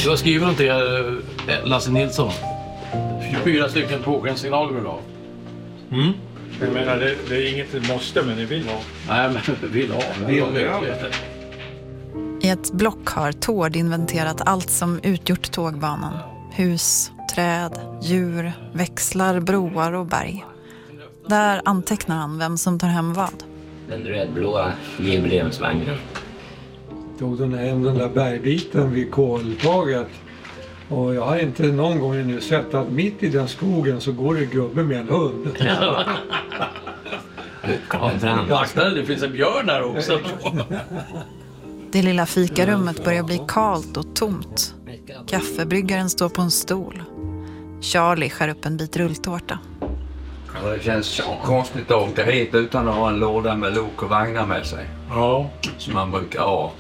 Du har skrivit om det, Lasse Nilsson. 24 stycken tågsignaler vill ha. Mm. Jag menar, det är inget måste, men det vill ha. Nej, men vill ha. I ett block har Tord inventerat allt som utgjort tågbanan. Hus, träd, djur, växlar, broar och berg. Där antecknar han vem som tar hem vad. Den rödblåa jubileumsvagnen. Tog den där bergbiten vid koltaget. Och jag har inte någon gång nu sett att mitt i den skogen så går det gubbe med en hund. Det finns en björn här också. Det lilla fikarummet börjar bli kalt och tomt. Kaffebryggaren står på en stol. Charlie skär upp en bit rulltårta. Ja, det känns konstigt att åka hit utan att ha en låda med lok och vagnar med sig. Ja. Som man brukar ha.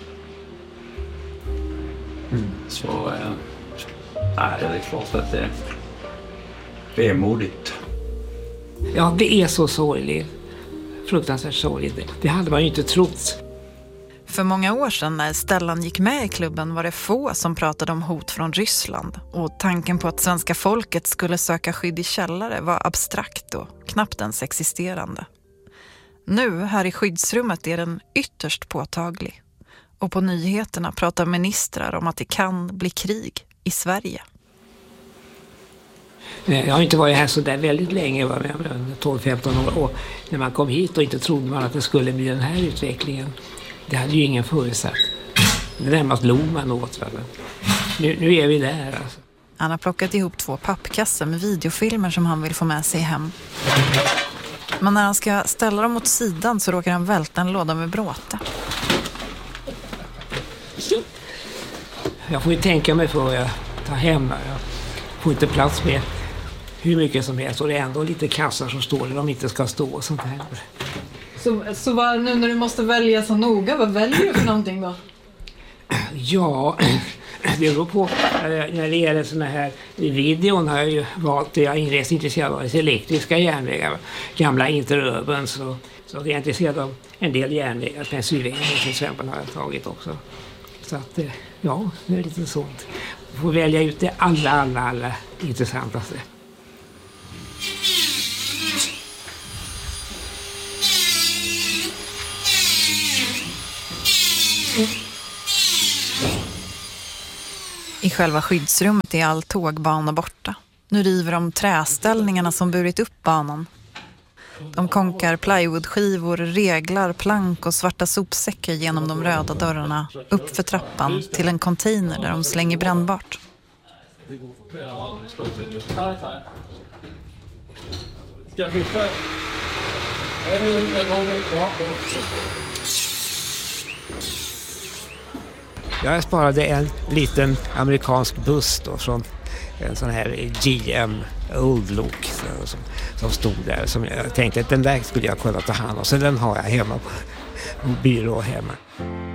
Så nej, det är klart att det är modigt. Ja, det är så sorgligt. Fruktansvärt sorgligt. Det hade man ju inte trott. För många år sedan när Stellan gick med i klubben var det få som pratade om hot från Ryssland. Och tanken på att svenska folket skulle söka skydd i källare var abstrakt och knappt ens existerande. Nu här i skyddsrummet är den ytterst påtaglig. Och på nyheterna pratar ministrar om att det kan bli krig i Sverige. Jag har inte varit här så där väldigt länge, 12-15 år. Och när man kom hit och inte trodde man att det skulle bli den här utvecklingen. Det hade ju ingen förutsatt. Det närmast log man åt. Nu är vi där. Alltså. Han har plockat ihop 2 pappkassar med videofilmer som han vill få med sig hem. Men när han ska ställa dem åt sidan så råkar han välta en låda med bråte. Jag får ju tänka mig för att jag tar hem. Jag får inte plats med hur mycket som helst. Och det är ändå lite kassar som står där de inte ska stå och sånt här. Så vad, nu när du måste välja så noga, vad väljer du för någonting då? Ja, det beror på. När det gäller såna här videon har jag ju valt, jag är inrest intresserad av elektriska järnvägar, gamla interurban, så jag är intresserad av en del järnvägar. Pennsylvania till exempel har jag tagit också. Så att, ja, det är lite sånt. Jag får välja ut det allra intressantaste. I själva skyddsrummet är all tågbana borta. Nu river de träställningarna som burit upp banan. De konkar plywoodskivor, reglar, plank och svarta sopsäckar genom de röda dörrarna upp för trappan till en container där de slänger brännbart. Jag sparade en liten amerikansk buss då, från en sån här GM Old Look som stod där. Som jag tänkte att den där skulle jag kunna ta hand om. Så den har jag hemma på byrå hemma.